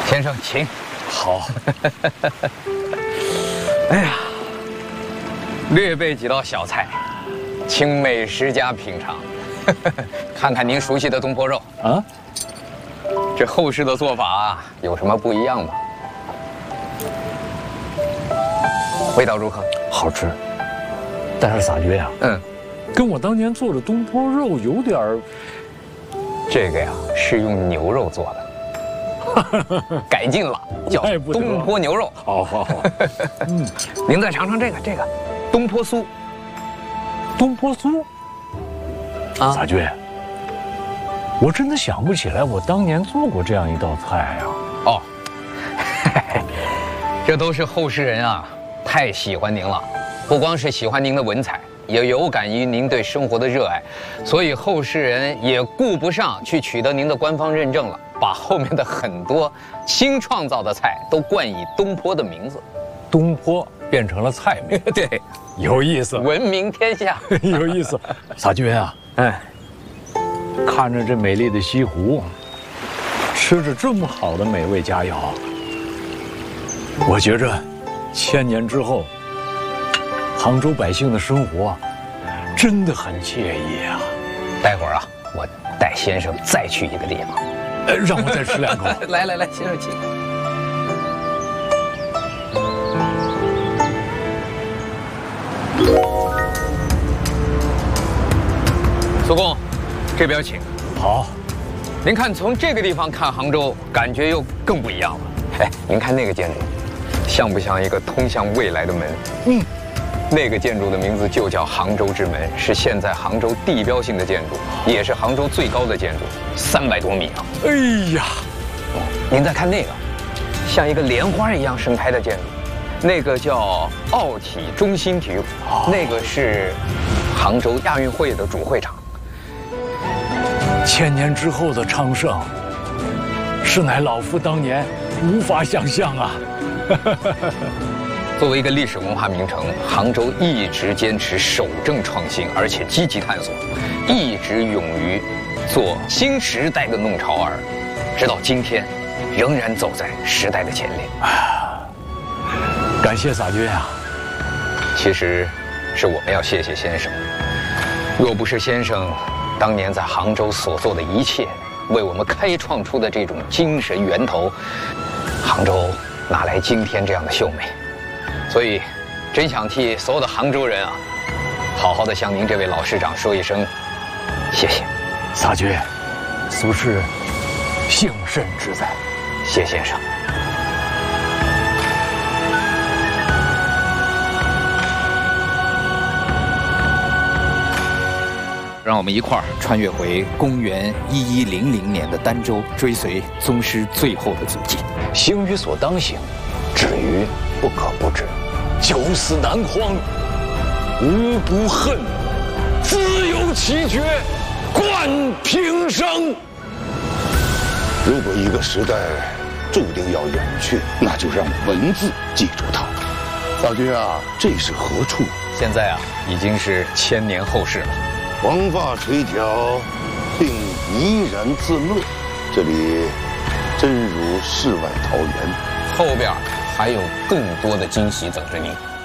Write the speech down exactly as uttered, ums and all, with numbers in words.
先生，请。 好。 哎呀，略备几道小菜，请美食家品尝。看看您熟悉的东坡肉啊，这后世的做法啊，有什么不一样吗？味道如何？ 好吃。但是撒爵呀，嗯，跟我当年做的东坡肉有点儿。 这个呀，是用牛肉做的，改进了，叫东坡牛肉。 好好好。 嗯，您再尝尝这个，这个东坡酥。 东坡酥。啊，撒爵，我真的想不起来我当年做过这样一道菜呀。 哦，这都是后世人啊，太喜欢您了，不光是喜欢您的文采。也有感于您对生活的热爱，所以后世人也顾不上去取得您的官方认证了，把后面的很多新创造的菜都冠以东坡的名字。 东坡变成了菜名， 对， 有意思， 闻名天下， 有意思。撒爵啊，哎，看着这美丽的西湖，吃着这么好的美味佳肴，我觉着千年之后。杭州百姓的生活真的很惬意啊！ 待会儿啊，我带先生再去一个地方， 呃，让我再吃两口。 来来来，先生请。苏公，这边请。 好。 您看，从这个地方看杭州，感觉又更不一样了。哎，您看那个建筑，像不像一个通向未来的门？嗯。那个建筑的名字就叫杭州之门，是现在杭州地标性的建筑，也是杭州最高的建筑，三百多米啊！ 哎呀， 哦，您再看那个，像一个莲花一样盛开的建筑，那个叫奥体中心体育馆，哦、那个是杭州亚运会的主会场。 千年之后的昌盛，是乃老夫当年无法想象啊！ 作为一个历史文化名城，杭州一直坚持守正创新，而且积极探索，一直勇于做新时代的弄潮儿，直到今天，仍然走在时代的前列。 感谢撒爵呀！ 其实，是我们要谢谢先生。若不是先生当年在杭州所做的一切，为我们开创出的这种精神源头，杭州哪来今天这样的秀美？所以，真想替所有的杭州人啊，好好的向您这位老师长说一声谢谢。 撒爵，苏轼幸甚至在。 谢先生。让我们一块儿穿越回公元一一零零年的儋州，追随宗师最后的足迹。 行于所当行，止于不可不止。九死难匡，无不恨；自由奇绝，冠平生。 如果一个时代注定要远去，那就让文字记住它。撒爵啊，这是何处？ 现在啊，已经是千年后事了。 黄发垂髫，并怡然自乐，这里真如世外桃源。 后边还有更多的惊喜等着您。